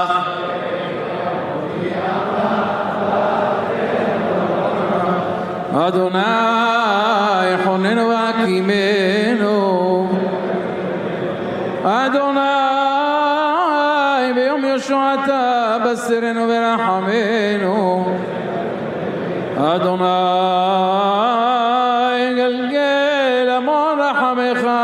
Adonai חוננו והקימנו אדוני ביום ישועתה בשרנו ורחמנו אדוני גלגל המון רחמך